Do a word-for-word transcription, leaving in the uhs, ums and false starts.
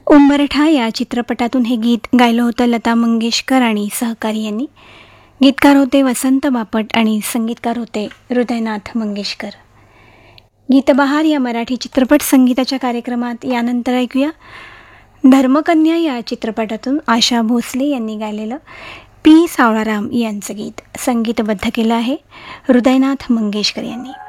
उंबरठा या चित्रपटातून हे गीत गायलं होतं लता मंगेशकर आणि सहकारी यांनी. गीतकार होते वसंत बापट आणि संगीतकार होते हृदयनाथ मंगेशकर. गीतबहार या मराठी चित्रपट संगीताच्या कार्यक्रमात यानंतर ऐकूया धर्मकन्या या चित्रपटातून आशा भोसले यांनी गायलेलं पी सावळाराम यांचं गीत. संगीतबद्ध केलं आहे हृदयनाथ मंगेशकर यांनी.